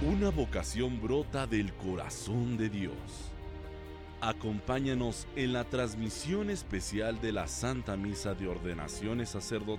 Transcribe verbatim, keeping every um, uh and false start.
Una vocación brota del corazón de Dios. Acompáñanos en la transmisión especial de la Santa Misa de Ordenaciones Sacerdotales